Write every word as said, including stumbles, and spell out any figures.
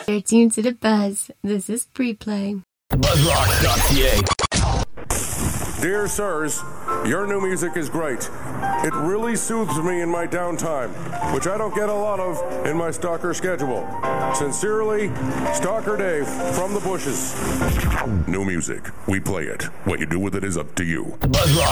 You're tuned to the Buzz. This is Pre-Play. Buzzrock dot c a. Dear sirs, your new music is great. It really soothes me in my downtime, which I don't get a lot of in my stalker schedule. Sincerely, Stalker Dave from the bushes. New music. We play it. What you do with it is up to you. Buzzrock